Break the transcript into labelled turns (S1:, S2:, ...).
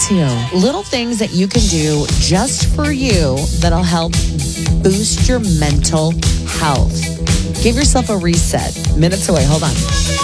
S1: too. Little things that you can do just for you that'll help boost your mental health. Give yourself a reset. Minutes away. Hold on.